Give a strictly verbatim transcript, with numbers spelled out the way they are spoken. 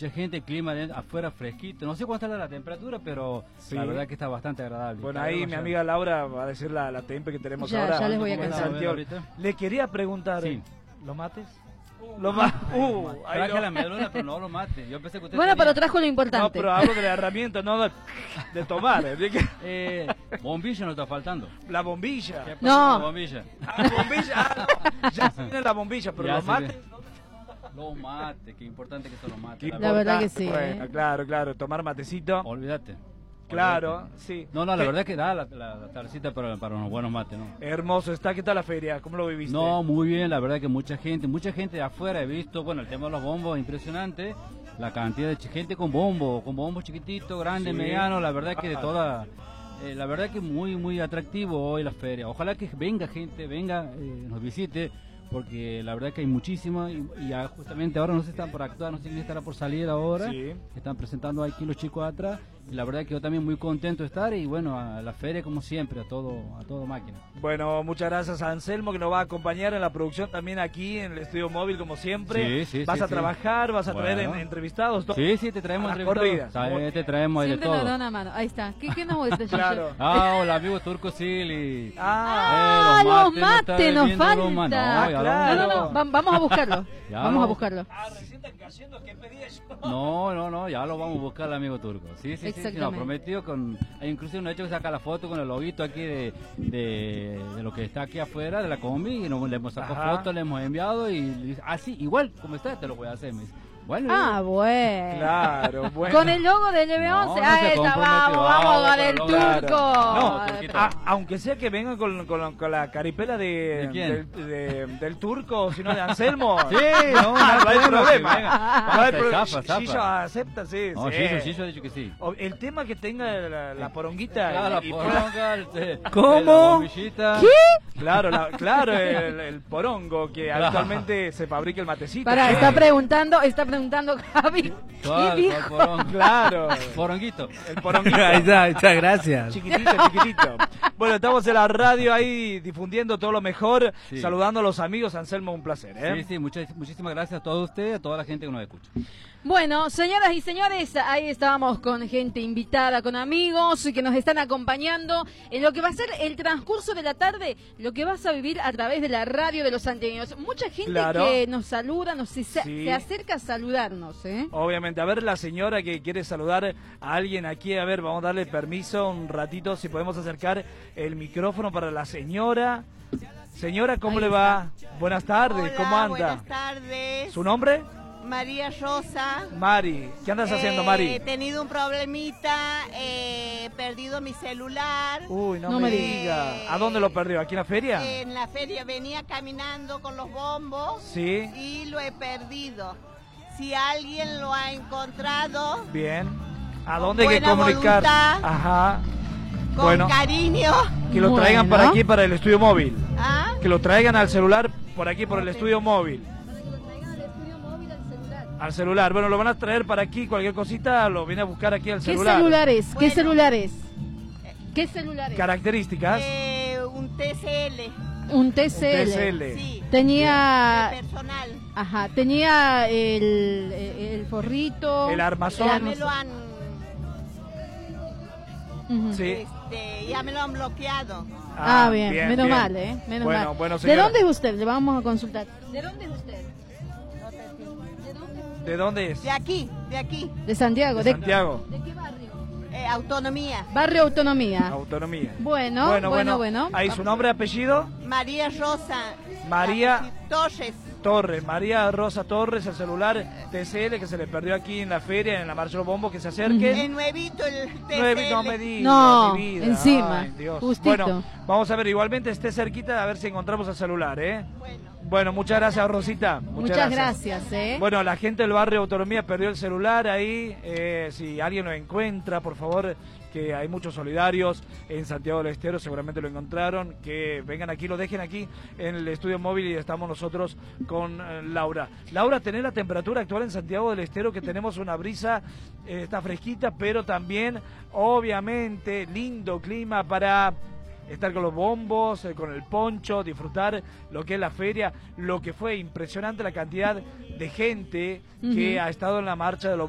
mucha gente, el clima de afuera fresquito. No sé cuánto está la temperatura, pero sí, la verdad que está bastante agradable. Bueno, ahí mi amiga Laura va a decir la, la tempe que tenemos ya, ahora. Ya les voy a en Santiago. Le quería preguntar, sí. ¿Los mates? Lo ma uh, traje no. la melona, pero no lo mate. Yo pensé que usted bueno, tenía... pero trajo lo importante. No, pero hablo de la herramienta, no de, de tomar. eh, bombilla no está faltando. La bombilla. ¿Qué no. La bombilla. Ah, bombilla. Ah, no. Ya se viene la bombilla, pero ya los mates. Los mates, qué importante que son los mates. La, la verdad que sí. Bueno, eh. claro, claro. Tomar matecito. Olvídate. Claro, sí. No, no, la verdad es que da la, la, la tardecita para, para unos buenos mates, ¿no? Hermoso está. ¿Qué tal la feria? ¿Cómo lo viviste? No, muy bien, la verdad que mucha gente, mucha gente de afuera he visto, bueno, el tema de los bombos impresionante, la cantidad de gente con bombo, con bombos chiquititos, grandes, sí. medianos, la verdad que de toda, eh, la verdad que muy, muy atractivo hoy la feria. Ojalá que venga gente, venga, eh, nos visite, porque la verdad que hay muchísima y, y ya justamente ahora no se están por actuar, no sé quién estará por salir ahora, sí. Están presentando aquí los chicos atrás. Y la verdad que yo también muy contento de estar y bueno, a la feria como siempre, a todo a todo máquina. Bueno, muchas gracias a Anselmo que nos va a acompañar en la producción también aquí en el estudio móvil como siempre. Sí, sí, vas sí, a sí. trabajar, vas a bueno. traer en, entrevistados. Todo. Sí, sí, te traemos entrevistados. ¿Sabes? Te traemos siempre de todo. Siempre nos da una mano. Ahí está. ¿Qué, qué nos muestra? Claro. Ah, hola amigo Turco Silly. Ah, eh, los mates nos faltan. No, ah, claro. No, no, no, vamos a buscarlo. vamos lo... a buscarlo. Ah, recién están cayendo, ¿qué pedí yo? No, no, no, ya lo vamos a buscar el amigo Turco. Sí, sí, sí, sí, nos prometió con... Inclusive nos ha hecho que saca la foto con el loguito aquí de, de, de lo que está aquí afuera, de la combi, y nos, le hemos sacado fotos, le hemos enviado y así, ah, igual como está, te lo voy a hacer, me dice. Bueno, ah, bueno. Claro, bueno. Con el logo del N B once. No, no ah, esta, vamos, vamos a ver el Turco. No, a, aunque sea que vengan con, con, con la caripela de, ¿De quién? De, de, del Turco, sino de Anselmo. Sí, no, no, no hay problema. No hay problema. Chicho acepta, sí. No, Chicho, Chicho ha dicho que sí. El tema que tenga la, la poronguita. Claro, la poronga. El, ¿Cómo? ¿Qué? Claro, la, claro, el, el porongo que claro. actualmente se fabrica el matecito. Pará, ¿qué? está preguntando, está preguntando Javi. ¿Cuál, ¿Qué dijo? Cuál claro. Poronguito. El poronguito. Ahí está, muchas gracias. Chiquitito, chiquitito. Bueno, estamos en la radio ahí difundiendo todo lo mejor, sí. saludando a los amigos. Anselmo, un placer, ¿eh? Sí, sí, muchas, muchísimas gracias a todos ustedes, a toda la gente que nos escucha. Bueno, señoras y señores, ahí estábamos con gente invitada, con amigos que nos están acompañando en lo que va a ser el transcurso de la tarde, lo que vas a vivir a través de la radio de los santiagueños. Mucha gente claro. que nos saluda, nos se, sí. se acerca a saludarnos, ¿eh? Obviamente, a ver la señora que quiere saludar a alguien aquí, a ver, vamos a darle permiso un ratito, si podemos acercar el micrófono para la señora. Señora, ¿cómo ahí le va? Está. Buenas tardes, Hola, ¿cómo anda? Buenas tardes. ¿Su nombre? María Rosa. Mari, ¿qué andas eh, haciendo, Mari? He tenido un problemita, he perdido mi celular. Uy, no, no me, me diga. ¿A dónde lo perdió? ¿Aquí en la feria? En la feria, venía caminando con los bombos. Sí. Y lo he perdido. Si alguien lo ha encontrado. Bien. ¿A dónde hay que comunicar? Voluntad, Ajá. Con bueno, cariño. Que lo traigan bueno. para aquí, para el estudio móvil. ¿Ah? Que lo traigan al celular por aquí, por okay. el estudio móvil. Al celular, bueno, lo van a traer para aquí, cualquier cosita lo viene a buscar aquí al celular. ¿Qué celulares? Bueno. ¿Qué celulares? ¿Qué celulares? Características. Eh, un T C L. Un T C L. Un T C L. Sí. Tenía... De personal. Ajá, tenía el, el forrito. El armazón. Ya me lo han... Uh-huh. Sí. Este, ya me lo han bloqueado. Ah, ah bien, bien, menos bien. mal, ¿eh? Menos bueno, mal. Bueno, ¿De dónde es usted? Le vamos a consultar. ¿De dónde es usted? ¿De dónde es? De aquí, de aquí. De Santiago. De Santiago. ¿De qué barrio? Eh, Autonomía. Barrio Autonomía. Autonomía. Bueno, bueno, bueno. bueno. Ahí su nombre, apellido. María Rosa. María Torres. Torres, María Rosa Torres, el celular T C L que se le perdió aquí en la feria, en la Marcha de los Bombos, que se acerquen. El nuevito, el T C L. Nuevito, no me digas, no, mi vida. encima. Ay, Dios. Justito. Bueno, vamos a ver, igualmente esté cerquita a ver si encontramos el celular, ¿eh? Bueno. Bueno, muchas gracias, Rosita. Muchas, muchas gracias. gracias, ¿eh? Bueno, la gente del barrio Autonomía perdió el celular ahí. Eh, si alguien lo encuentra, por favor, que hay muchos solidarios en Santiago del Estero, seguramente lo encontraron. Que vengan aquí, lo dejen aquí en el estudio móvil y estamos nosotros con eh, Laura. Laura, ¿tenés la temperatura actual en Santiago del Estero? Que tenemos una brisa, eh, está fresquita, pero también, obviamente, lindo clima para estar con los bombos, eh, con el poncho, disfrutar lo que es la feria, lo que fue impresionante la cantidad de gente uh-huh. que ha estado en la marcha de los